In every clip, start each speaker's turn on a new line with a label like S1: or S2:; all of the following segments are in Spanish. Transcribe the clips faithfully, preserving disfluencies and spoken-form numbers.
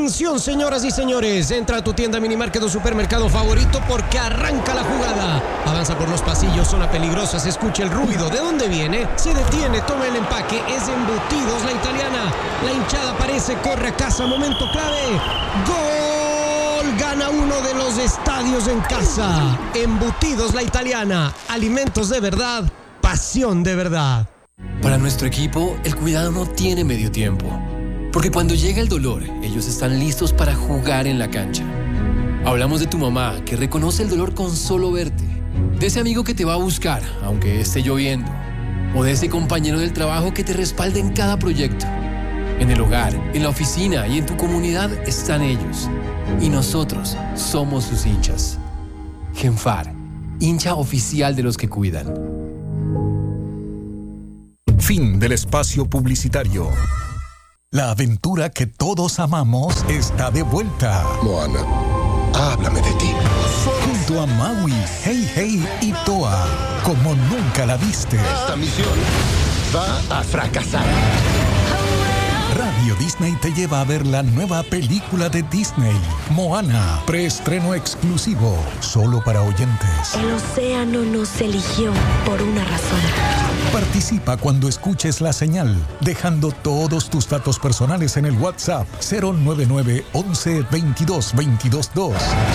S1: Atención, señoras y señores, entra a tu tienda Minimarket o supermercado favorito porque arranca la jugada. Avanza por los pasillos, zona peligrosa, se escucha el ruido. ¿De dónde viene? Se detiene, toma el empaque, es Embutidos La Italiana. La hinchada aparece, corre a casa, momento clave. ¡Gol! Gana uno de los estadios en casa. Embutidos La Italiana, alimentos de verdad, pasión de verdad.
S2: Para nuestro equipo, el cuidado no tiene medio tiempo. Porque cuando llega el dolor, ellos están listos para jugar en la cancha. Hablamos de tu mamá, que reconoce el dolor con solo verte. De ese amigo que te va a buscar, aunque esté lloviendo. O de ese compañero del trabajo que te respalda en cada proyecto. En el hogar, en la oficina y en tu comunidad están ellos. Y nosotros somos sus hinchas. Genfar, hincha oficial de los que cuidan.
S3: Fin del espacio publicitario. La aventura que todos amamos está de vuelta.
S4: Moana, háblame de ti.
S3: Junto a Maui, Hey Hey y Toa, como nunca la viste.
S4: Esta misión va a fracasar.
S3: Radio Disney te lleva a ver la nueva película de Disney, Moana, preestreno exclusivo, solo para oyentes.
S5: El océano nos eligió por una razón.
S3: Participa cuando escuches la señal, dejando todos tus datos personales en el WhatsApp cero nueve nueve once veintidós veintidós dos.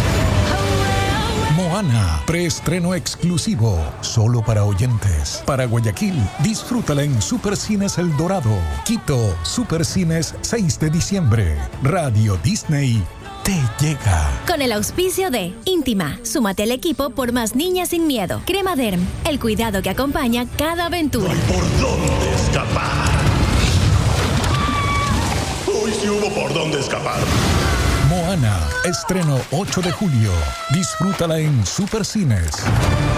S3: Moana, preestreno exclusivo, solo para oyentes. Para Guayaquil, disfrútala en Supercines El Dorado. Quito, Supercines seis de diciembre. Radio Disney te llega.
S6: Con el auspicio de Íntima, súmate al equipo por más niñas sin miedo. Crema Derm, el cuidado que acompaña cada aventura.
S7: No hay por dónde escapar. Hoy sí hubo por dónde escapar.
S3: Moana, estreno ocho de julio. Disfrútala en Supercines.